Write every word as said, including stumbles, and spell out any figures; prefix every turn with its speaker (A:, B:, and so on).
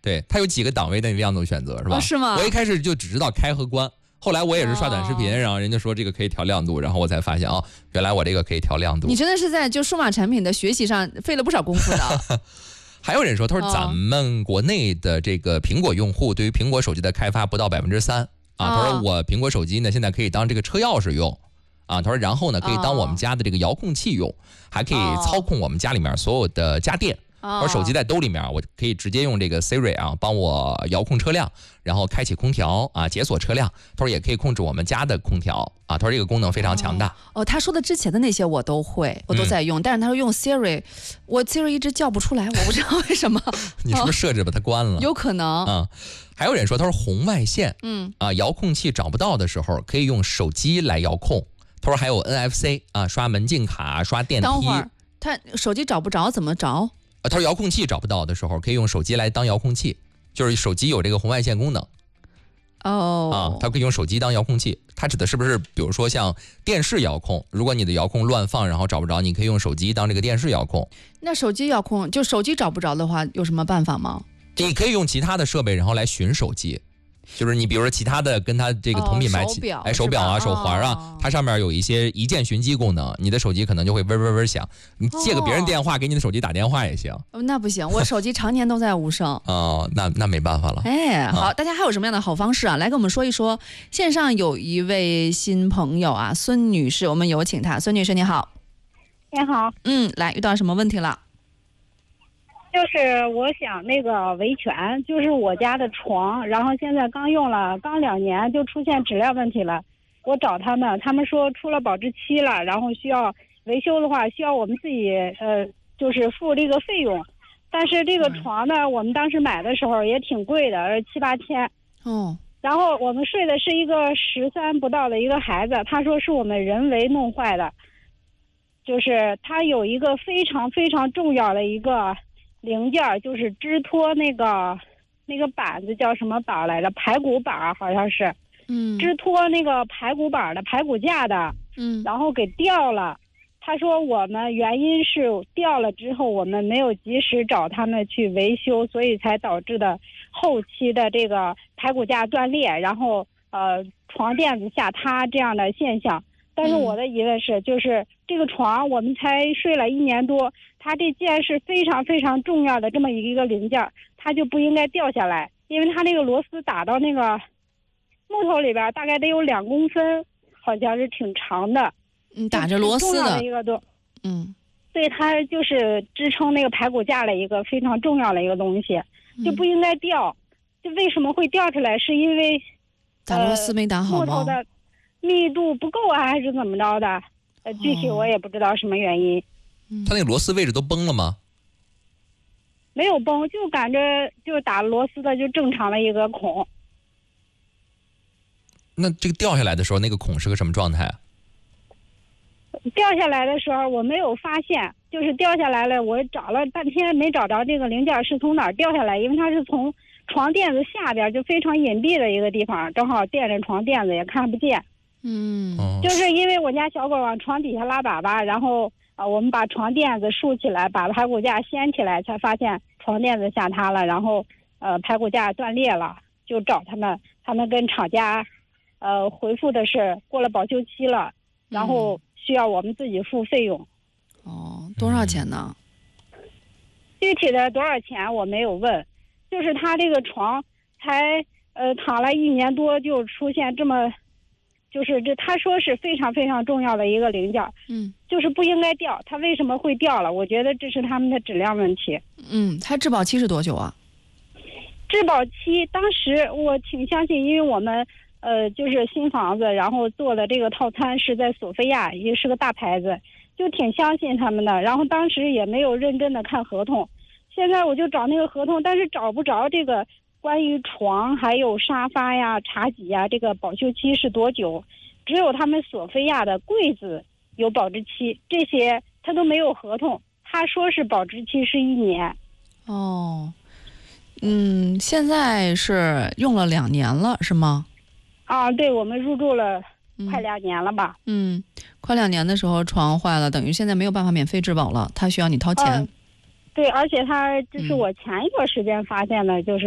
A: 对，它有几个档位的亮度选择是吧、
B: 哦？是吗？
A: 我一开始就只知道开和关，后来我也是刷短视频，哦、然后人家说这个可以调亮度，然后我才发现哦，原来我这个可以调亮度。
B: 你真的是在就数码产品的学习上费了不少功夫的。
A: 还有人说，他说咱们国内的这个苹果用户对于苹果手机的开发不到百分之三啊。他说我苹果手机呢现在可以当这个车钥匙用啊。他说然后呢可以当我们家的这个遥控器用，还可以操控我们家里面所有的家电。他说手机在兜里面，我可以直接用这个 Siri 啊帮我遥控车辆，然后开启空调啊，解锁车辆。他说也可以控制我们家的空调啊。他说这个功能非常强大。
B: 哦，哦他说的之前的那些我都会，我都在用，嗯、但是他说用 Siri， 我 Siri 一直叫不出来，我不知道为什么。
A: 你是不是设置把它关了？
B: 有可能
A: 啊。还有人说，他说红外线，
B: 嗯
A: 啊，遥控器找不到的时候，可以用手机来遥控。他说还有 N F C 啊，刷门禁卡、刷电梯。
B: 等会儿，他手机找不着怎么着？
A: 他说遥控器找不到的时候，可以用手机来当遥控器，就是手机有这个红外线功能。
B: 哦，
A: 啊，它可以用手机当遥控器。它指的是不是，比如说像电视遥控，如果你的遥控乱放，然后找不着，你可以用手机当这个电视遥控。
B: 那手机遥控，就手机找不着的话，有什么办法吗？
A: 你可以用其他的设备，然后来寻手机。就是你比如说其他的跟它这个同品牌，
B: 哦、手表，
A: 哎，手表啊、手环啊、哦，它上面有一些一键寻机功能，你的手机可能就会嗡嗡嗡响。你借个别人电话，给你的手机打电话也行。
B: 哦，那不行，我手机常年都在无声。
A: 哦，那那没办法了。
B: 哎，好，大家还有什么样的好方式啊？来跟我们说一说。线上有一位新朋友啊，孙女士，我们有请她。孙女士，你好。
C: 你好。
B: 嗯，来，遇到什么问题了？
C: 就是我想那个维权，就是我家的床，然后现在刚用了刚两年就出现质量问题了。我找他们，他们说出了保质期了，然后需要维修的话需要我们自己呃就是付这个费用。但是这个床呢，我们当时买的时候也挺贵的，七八千。
B: 哦。
C: 然后我们睡的是一个十三不到的一个孩子，他说是我们人为弄坏的，就是他有一个非常非常重要的一个零件，就是支托那个那个板子叫什么板来着？排骨板好像是，
B: 嗯，
C: 支托那个排骨板的排骨架的，
B: 嗯，
C: 然后给掉了。他说我们原因是掉了之后，我们没有及时找他们去维修，所以才导致的后期的这个排骨架断裂，然后呃床垫子下塌这样的现象。但是我的疑问是，就是这个床我们才睡了一年多，它这既然是非常非常重要的这么一个零件，它就不应该掉下来，因为它那个螺丝打到那个木头里边，大概得有两公分，好像是挺长的。
B: 嗯，打着螺丝的
C: 一个东，
B: 嗯，
C: 对，它就是支撑那个排骨架的一个非常重要的一个东西，就不应该掉。就为什么会掉出来？是因为
B: 打螺丝没打好吗？
C: 木头的密度不够啊，还是怎么着的？呃，具体我也不知道什么原因。
B: 嗯，
A: 它那个螺丝位置都崩了吗？
C: 没有崩，就感觉就打螺丝的就正常的一个孔。
A: 那这个掉下来的时候，那个孔是个什么状态啊？
C: 掉下来的时候我没有发现，就是掉下来了，我找了半天没找着这个零件是从哪儿掉下来，因为它是从床垫子下边就非常隐蔽的一个地方，正好垫着床垫子也看不见。
B: 嗯，
C: 就是因为我家小狗往床底下拉粑粑，然后啊、呃，我们把床垫子竖起来，把排骨架掀起来，才发现床垫子下塌了，然后呃排骨架断裂了，就找他们，他们跟厂家呃回复的是过了保修期了，然后需要我们自己付费用。
B: 哦，多少钱呢？
C: 具体的多少钱我没有问，就是他这个床才呃躺了一年多就出现这么。就是这，他说是非常非常重要的一个零件，
B: 嗯，
C: 就是不应该掉，它为什么会掉了？我觉得这是他们的质量问题。
B: 嗯，它质保期是多久啊？
C: 质保期当时我挺相信，因为我们呃就是新房子，然后做的这个套餐是在索菲亚，也是个大牌子，就挺相信他们的。然后当时也没有认真的看合同，现在我就找那个合同，但是找不着这个。关于床还有沙发呀、茶几呀，这个保修期是多久？只有他们索菲亚的柜子有保质期，这些他都没有合同。他说是保质期是一年。
B: 哦，嗯，现在是用了两年了，是吗？
C: 啊，对，我们入住了快两年了吧？
B: 嗯，快两年的时候床坏了，等于现在没有办法免费质保了，他需要你掏钱。
C: 嗯、对，而且他这是我前一段时间发现的，就是。